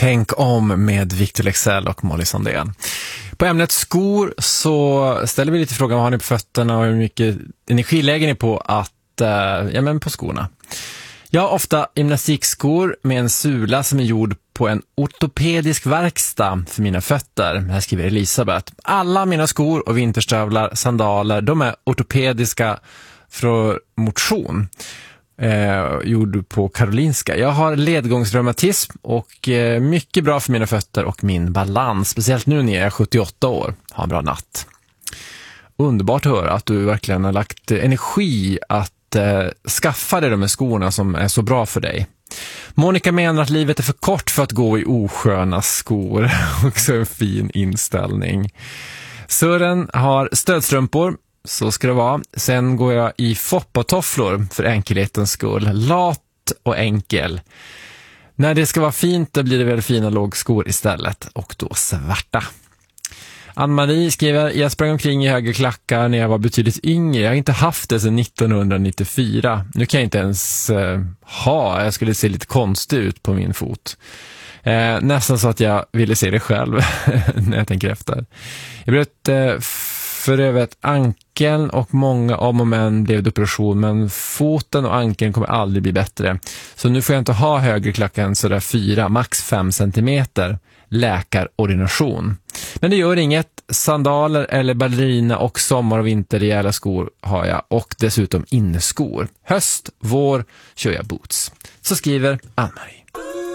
Tänk om med Victor Leksell och Molly Sandén. På ämnet skor så ställer vi lite frågan vad har ni på fötterna och hur mycket energi lägger ni på på skorna. Jag har ofta gymnastikskor med en sula som är gjord på en ortopedisk verkstad för mina fötter. Här skriver Elisabeth. Alla mina skor och vinterstövlar, sandaler, de är ortopediska för motion. Gjord på Karolinska. Jag har ledgångsreumatism och mycket bra för mina fötter och min balans. Speciellt nu när jag är 78 år. Ha en bra natt. Underbart att höra att du verkligen har lagt energi att skaffa dig de här skorna som är så bra för dig. Monica menar att livet är för kort för att gå i osköna skor. Också en fin inställning. Sören har stödstrumpor. Så ska det vara. Sen går jag i foppatofflor för enkelhetens skull. Lat och enkel. När det ska vara fint då blir det väl fina lågskor istället. Och då svarta. Ann-Marie skriver, jag sprang omkring i höga klackar när jag var betydligt yngre. Jag har inte haft det sedan 1994. Nu kan jag inte ens jag skulle se lite konstigt ut på min fot. Nästan så att jag ville se det själv när jag tänker efter. Jag blev för övrigt ankeln och många om och men blev det operation, men foten och ankeln kommer aldrig bli bättre. Så nu får jag inte ha högre klackar än sådär 4, max 5 centimeter. Läkarordination. Men det gör inget. Sandaler eller ballerina och sommar- och vinterrejäla skor har jag och dessutom inneskor. Höst, vår kör jag boots. Så skriver Ann-Marie.